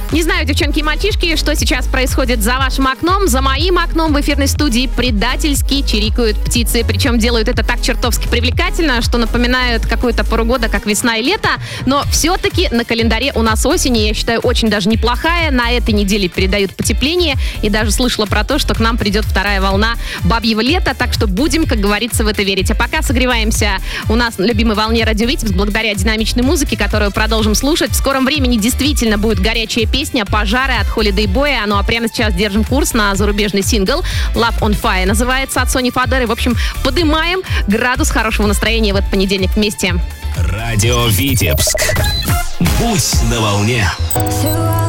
Не знаю, девчонки и мальчишки, что сейчас происходит за вашим окном. За моим окном в эфирной студии предательски чирикают птицы. Причем делают это так чертовски привлекательно, что напоминают какую-то пору года, как весна и лето. Но все-таки на календаре у нас осень, и я считаю, очень даже неплохая. На этой неделе передают потепление. И даже слышала про то, что к нам придет вторая волна бабьего лета. Так что будем, как говорится, в это верить. А пока согреваемся у нас на любимой волне Радио Витебск благодаря динамичной музыке, которую продолжим слушать. В скором времени действительно будет горячая песня «Пожары» от Holiday Boy. Ну а прямо сейчас держим курс на зарубежный сингл «Love on Fire» называется, от Сони Фадеры. В общем, подымаем градус хорошего настроения в этот понедельник вместе. Радио Витебск. Будь на волне.